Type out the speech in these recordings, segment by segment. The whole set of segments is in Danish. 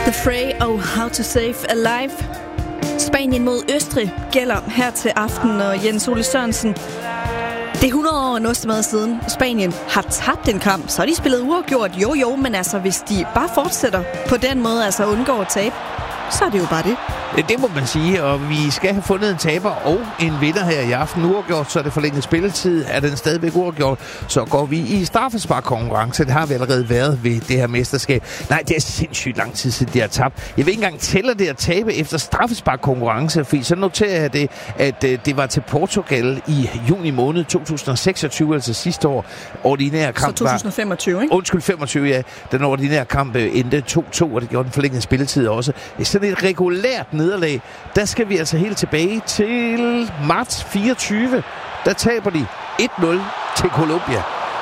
The Fray og How to Save a Life. Spanien mod Østrig gælder her til aften, og Jens Ole Sørensen. Det er 100 år og noget så meget siden Spanien har tabt en kamp. Så har de spillet uafgjort, jo, men altså hvis de bare fortsætter på den måde, altså undgår at tabe, så er det jo bare det. Det må man sige, og vi skal have fundet en taber og en vinder her i aften. Uafgjort, så er det forlænget spilletid. Er den stadigvæk uafgjort, så går vi i straffesparkkonkurrence. Det har vi allerede været ved det her mesterskab. Nej, det er sindssygt lang tid siden, de har tabt. Jeg vil ikke engang tælle det at tabe efter straffesparkkonkurrence, fordi så noterer jeg det, at det var til Portugal i juni måned 2026, altså sidste år. Ordinære kamp så 2025, ikke? Undskyld, 25, ja. Den ordinære kamp endte 2-2, og det gjorde den forlængede spilletid også. Sådan et regulært nederlag, der skal vi altså helt tilbage til marts 24. Der taber de 1-0 til Colombia.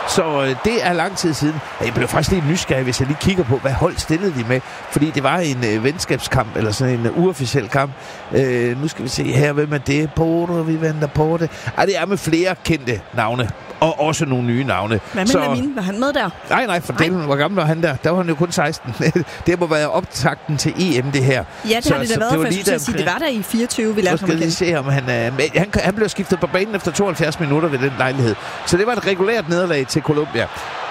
Så det er lang tid siden. Jeg blev faktisk lidt nysgerrig, hvis jeg lige kigger på, hvad hold stillede de med. Fordi det var en venskabskamp, eller sådan en uofficiel kamp. Nu skal vi se her, hvem er det? Porto, vi venter på det. Det er med flere kendte navne. Og også nogle nye navne. Hvad med Lamine? Var han med der? Nej, for delen, hvor gammel var han der? Der var han jo kun 16. Det må være optakten til EM, det her. Ja, det har det da været, for jeg skulle sige, det var der i 24, vi lærte ham at kende. Se ham, han blev skiftet på banen efter 72 minutter ved den lejlighed. Så det var et regulært nederlag til Colombia.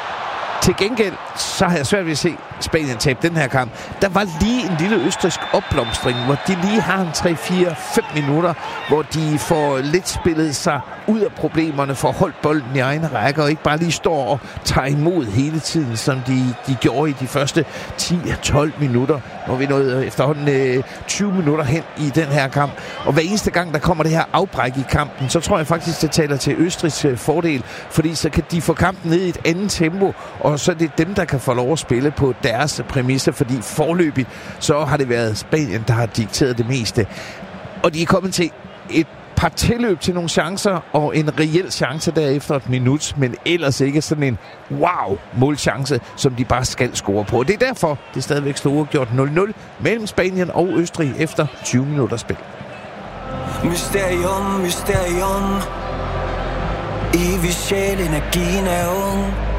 Til gengæld, så har jeg svært ved at se Spanien tabe den her kamp. Der var lige en lille østrigsk opblomstring, hvor de lige har en 3-4-5 minutter, hvor de får lidt spillet sig ud af problemerne, får holdt bolden i egne rækker, og ikke bare lige står og tager imod hele tiden, som de gjorde i de første 10-12 minutter, hvor vi nåede efterhånden 20 minutter hen i den her kamp. Og hver eneste gang, der kommer det her afbræk i kampen, så tror jeg faktisk, det taler til Østrigs fordel, fordi så kan de få kampen ned i et andet tempo, og så er det dem, der kan få lov at spille på deres præmisser, fordi forløbigt, så har det været Spanien, der har dikteret det meste. Og de er kommet til et par tilløb til nogle chancer, og en reel chance derefter et minut, men ellers ikke sådan en wow-målchance, som de bare skal score på. Og det er derfor, det stadigvæk står uafgjort 0-0 mellem Spanien og Østrig efter 20 minutter spil. Mysterium, mysterium. Evig sjæl, energien er ung.